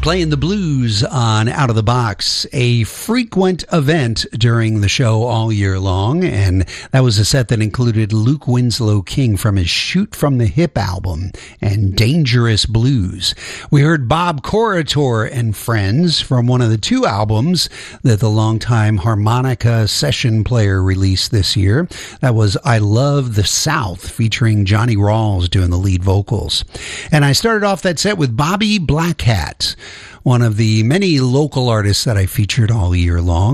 Playing the blues on Out of the Box, a frequent event during the show all year long, and that was a set that included Luke Winslow King from his Shoot from the Hip album and Dangerous Blues. We heard Bob Corritore and Friends from one of the two albums that the longtime harmonica session player released this year. That was I Love the South, featuring Johnny Rawls doing the lead vocals. And I started off that set with Bobby Blackhat, one of the many local artists that I featured all year long.